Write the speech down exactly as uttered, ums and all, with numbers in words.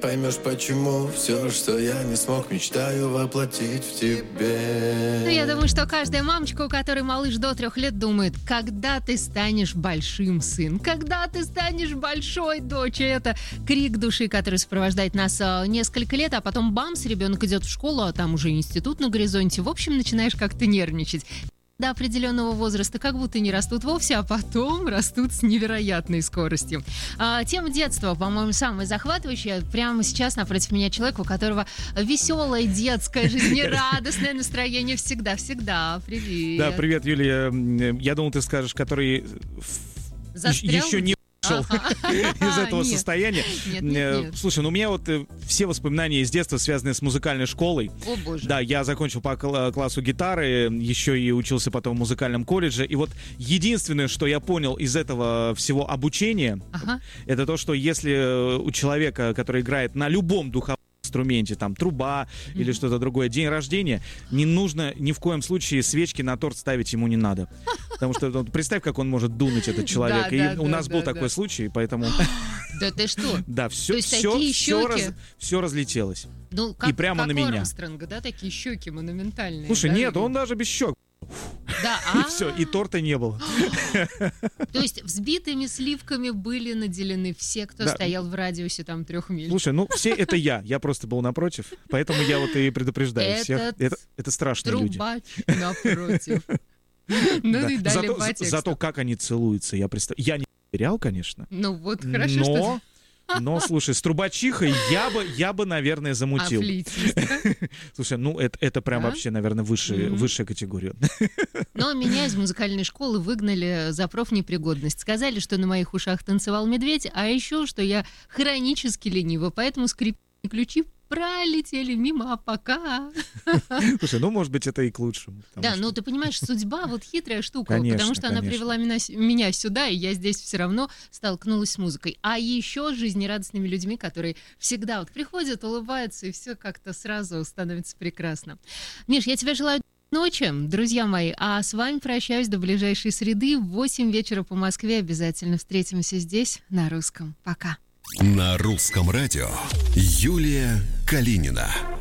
поймешь почему. Все, что я не смог, мечтаю воплотить в тебе. Ну, я думаю, что каждая мамочка, у которой малыш до трех лет, думает: когда ты станешь большим, сын? Когда ты станешь большой, дочь? И это крик души, который сопровождает нас а, несколько лет, а потом бамс, ребенок идет в школу, а там уже институт на горизонте. В общем, начинаешь как-то нервничать. До определенного возраста как будто не растут вовсе, а потом растут с невероятной скоростью. А, тема детства, по-моему, самая захватывающая. Прямо сейчас напротив меня человек, у которого веселое, детское, жизнерадостное настроение всегда-всегда. Привет. Да, привет, Юлия. Я думал, ты скажешь, который Застрял? еще не Ага. из этого Нет. состояния. Нет, нет, нет. Слушай, ну у меня вот э, все воспоминания из детства связаны с музыкальной школой. О, боже. Да, я закончил по кла- классу гитары, еще и учился потом в музыкальном колледже. И вот единственное, что я понял из этого всего обучения, Ага. это то, что если у человека, который играет на любом духовом инструменте, там, труба mm-hmm. или что-то другое, день рождения, не нужно ни в коем случае свечки на торт ставить ему не надо. Потому что вот, представь, как он может дунуть, этот человек. Да, и да, у да, нас да, был да. такой случай, поэтому... Да ты что? Да, все, То есть все, такие все, щеки? раз- все разлетелось. Ну, как, И прямо как на у меня. Армстронга, да, такие щеки монументальные. Слушай, да? нет, он даже без щек. Да, И а, все, и торта не было. то есть взбитыми сливками были наделены все, кто Да. стоял в радиусе там трех миль. Слушай, ну все это я. Я просто был напротив. Поэтому я вот и предупреждаю всех. Этот Это, это страшные люди. Трубач напротив. Ну Да. и далее Зато, по тексту. зато как они целуются, я представляю. Я не проверял, конечно. Ну вот, хорошо, но, что... но, слушай, с трубачихой я бы, я бы, наверное, А замутил. флейтиста? Слушай, ну это, это прям Да? вообще, наверное, высшая, Мгм. высшая категория. Но меня из музыкальной школы выгнали за профнепригодность. Сказали, что на моих ушах танцевал медведь, а еще, что я хронически ленива, поэтому скрипки ключи пролетели мимо, а пока. Слушай, ну, может быть, это и к лучшему. потому Да, что- ну ты понимаешь, судьба вот хитрая штука, Конечно, потому что она конечно. привела меня, с- меня сюда, и я здесь все равно столкнулась с музыкой. А еще с жизнерадостными людьми, которые всегда вот приходят, улыбаются, и все как-то сразу становится прекрасно. Миш, я тебе желаю ночи, друзья мои, а с вами прощаюсь до ближайшей среды в восемь вечера по Москве. Обязательно встретимся здесь, на русском. Пока. На русском радио Юлия Калинина.